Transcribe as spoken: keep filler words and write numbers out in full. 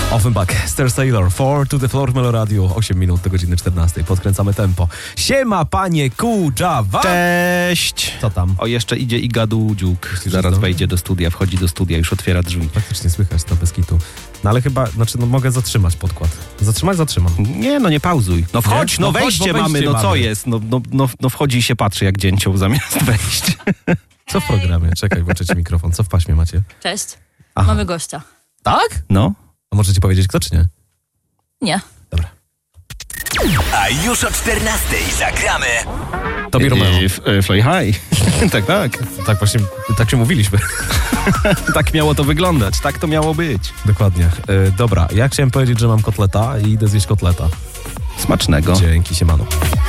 Offenbach, Star Sailor, four to the floor w Melo Radio, osiem minut do godziny czternastej. Podkręcamy tempo. Siema, panie Kudżawa! Cześć! Co tam? O, jeszcze idzie Iga Dudziuk. Zaraz to? wejdzie do studia, wchodzi do studia, już otwiera drzwi. Faktycznie słychać to bez kitu. No ale chyba, znaczy no mogę zatrzymać podkład. Zatrzymać? Zatrzymam. Nie, no nie pauzuj. No wchodź, Nie? no, No chodź, wejście bo mamy, wejście no co mamy. jest? No, no, no, no wchodzi i się patrzy jak dzięcioł zamiast wejść. Co w programie? Czekaj, włączę ci mikrofon. Co w paśmie macie? Cześć. Aha. Mamy gościa. Tak? No. A możecie powiedzieć kto, czy nie? Nie. Dobra. A już o czternastej zagramy. Tobie Romeo. E, f- e, Fly high. tak, tak. Tak właśnie, tak się mówiliśmy. Tak miało to wyglądać, tak to miało być. Dokładnie. E, dobra, ja chciałem powiedzieć, że mam kotleta i idę zjeść kotleta. Smacznego. Dzięki, siemano.